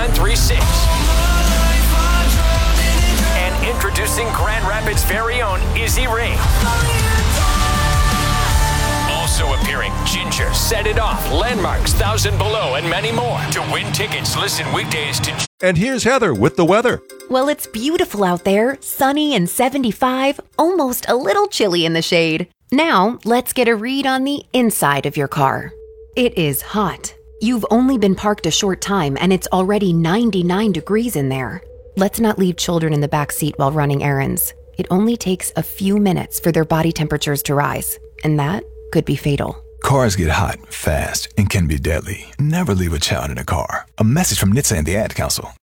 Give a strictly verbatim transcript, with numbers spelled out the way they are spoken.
nine three six. And introducing Grand Rapids' very own Izzy Ray. Also appearing, Ginger, Set It Off, Landmarks, Thousand Below, and many more. To win tickets, listen weekdays to... And here's Heather with the weather. Well, it's beautiful out there, sunny and seventy-five, almost a little chilly in the shade. Now, let's get a read on the inside of your car. It is hot. You've only been parked a short time and it's already ninety-nine degrees in there. Let's not leave children in the back seat while running errands. It only takes a few minutes for their body temperatures to rise, and that could be fatal. Cars get hot, fast, and can be deadly. Never leave a child in a car. A message from N H T S A and the Ad Council.